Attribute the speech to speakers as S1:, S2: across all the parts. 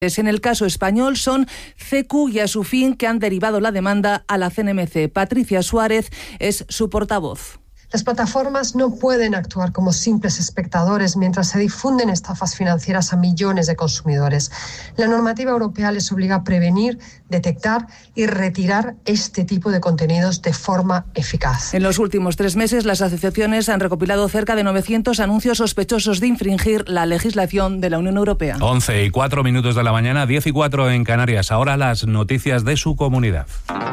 S1: En el caso español son CECU y Asufin, que han derivado la demanda a la CNMC. Patricia Suárez es su portavoz.
S2: Las plataformas no pueden actuar como simples espectadores mientras se difunden estafas financieras a millones de consumidores. La normativa europea les obliga a prevenir, detectar y retirar este tipo de contenidos de forma eficaz.
S1: En los últimos 3 meses, las asociaciones han recopilado cerca de 900 anuncios sospechosos de infringir la legislación de la Unión Europea.
S3: 11:04 de la mañana, 10:04 en Canarias. Ahora las noticias de su comunidad.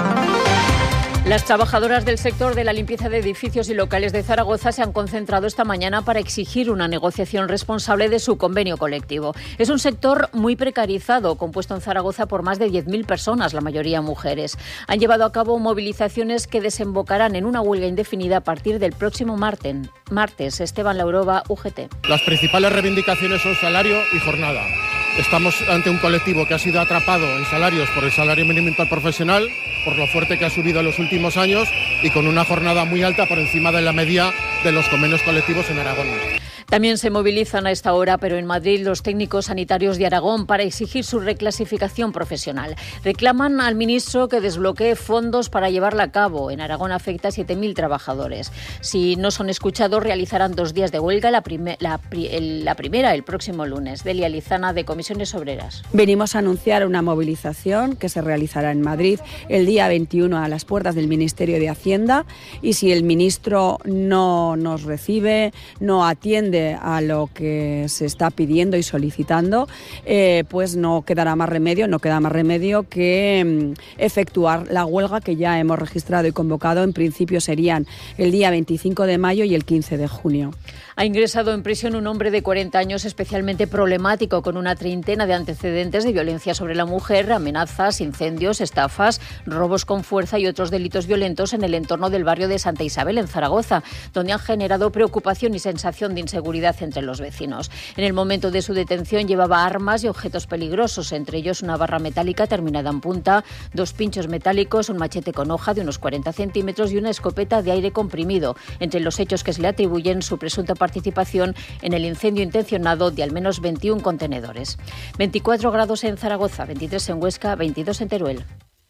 S4: Las trabajadoras del sector de la limpieza de edificios y locales de Zaragoza se han concentrado esta mañana para exigir una negociación responsable de su convenio colectivo. Es un sector muy precarizado, compuesto en Zaragoza por más de 10.000 personas, la mayoría mujeres. Han llevado a cabo movilizaciones que desembocarán en una huelga indefinida a partir del próximo martes. Esteban Laurova, UGT.
S5: Las principales reivindicaciones son salario y jornada. Estamos ante un colectivo que ha sido atrapado en salarios por el salario mínimo interprofesional, por lo fuerte que ha subido en los últimos años y con una jornada muy alta por encima de la media de los convenios colectivos en Aragón.
S4: También se movilizan a esta hora, pero en Madrid, los técnicos sanitarios de Aragón para exigir su reclasificación profesional. Reclaman al ministro que desbloquee fondos para llevarla a cabo. En Aragón afecta a 7.000 trabajadores. Si no son escuchados, realizarán 2 días de huelga, la primera el próximo lunes. Delia Lizana, de Comisiones Obreras.
S6: Venimos a anunciar una movilización que se realizará en Madrid el día 21 a las puertas del Ministerio de Hacienda, y si el ministro no nos recibe, no atiende a lo que se está pidiendo y solicitando, pues no queda más remedio que efectuar la huelga que ya hemos registrado y convocado. En principio serían el día 25 de mayo y el 15 de junio.
S4: Ha ingresado en prisión un hombre de 40 años especialmente problemático, con una treintena de antecedentes de violencia sobre la mujer, amenazas, incendios, estafas, robos con fuerza y otros delitos violentos en el entorno del barrio de Santa Isabel, en Zaragoza, donde han generado preocupación y sensación de inseguridad entre los vecinos. En el momento de su detención llevaba armas y objetos peligrosos, entre ellos una barra metálica terminada en punta, 2 pinchos metálicos, un machete con hoja de unos 40 centímetros y una escopeta de aire comprimido. Entre los hechos que se le atribuyen su presunta participación en el incendio intencionado de al menos 21 contenedores. 24 grados en Zaragoza, 23 en Huesca, 22 en Teruel.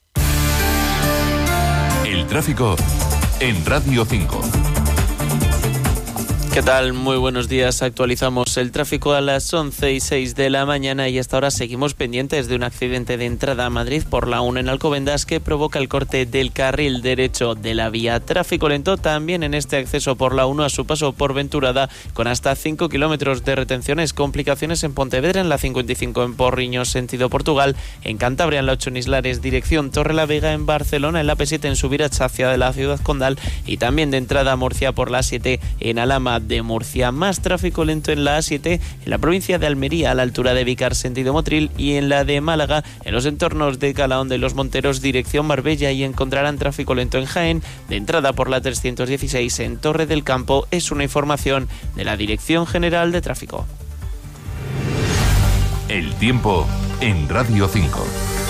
S7: El tráfico en Radio 5.
S8: ¿Qué tal? Muy buenos días. Actualizamos el tráfico a las 11:06 de la mañana y hasta ahora seguimos pendientes de un accidente de entrada a Madrid por la 1 en Alcobendas que provoca el corte del carril derecho de la vía. Tráfico lento también en este acceso por la 1 a su paso por Venturada, con hasta 5 kilómetros de retenciones. Complicaciones en Pontevedra, en la 55 en Porriños, sentido Portugal, en Cantabria, en la 8 en Islares, dirección Torrelavega, en Barcelona, en la P7 en Subirats hacia la ciudad condal y también de entrada a Murcia por la 7 en Alhama de Murcia. Más tráfico lento en la A7 en la provincia de Almería, a la altura de Vícar, sentido Motril, y en la de Málaga, en los entornos de Calahonda y Los Monteros, dirección Marbella, y encontrarán tráfico lento en Jaén, de entrada por la 316 en Torre del Campo. Es una información de la Dirección General de Tráfico.
S7: El tiempo en Radio 5.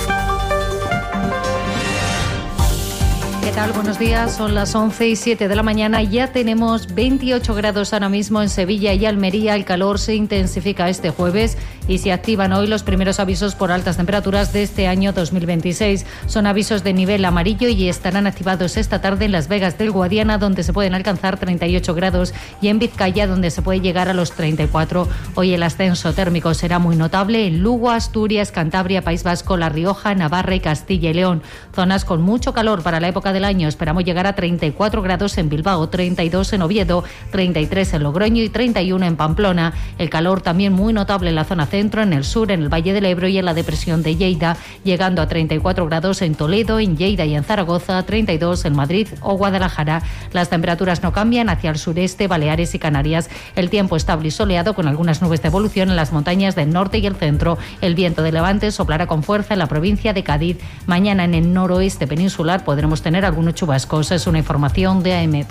S9: ¿Qué tal? Buenos días, son las 11:07 de la mañana. Ya tenemos 28 grados ahora mismo en Sevilla y Almería. El calor se intensifica este jueves y se activan hoy los primeros avisos por altas temperaturas de este año 2026. Son avisos de nivel amarillo y estarán activados esta tarde en Las Vegas del Guadiana, donde se pueden alcanzar 38 grados, y en Vizcaya, donde se puede llegar a los 34. Hoy el ascenso térmico será muy notable en Lugo, Asturias, Cantabria, País Vasco, La Rioja, Navarra y Castilla y León. Zonas con mucho calor para la época del año. Esperamos llegar a 34 grados en Bilbao, 32 en Oviedo, 33 en Logroño y 31 en Pamplona. El calor también muy notable en la zona centro, en el sur, en el Valle del Ebro y en la depresión de Lleida, llegando a 34 grados en Toledo, en Lleida y en Zaragoza, 32 en Madrid o Guadalajara. Las temperaturas no cambian hacia el sureste, Baleares y Canarias. El tiempo estable y soleado, con algunas nubes de evolución en las montañas del norte y el centro. El viento de levante soplará con fuerza en la provincia de Cádiz. Mañana en el noroeste peninsular podremos tener algunos chubascos. Es una información de AEMET.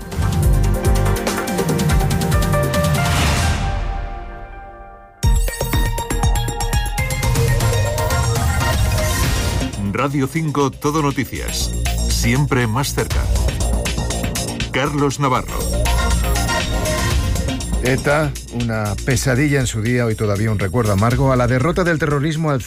S7: Radio 5 Todo Noticias. Siempre más cerca. Carlos Navarro.
S10: ETA, una pesadilla en su día, hoy todavía un recuerdo amargo a la derrota del terrorismo al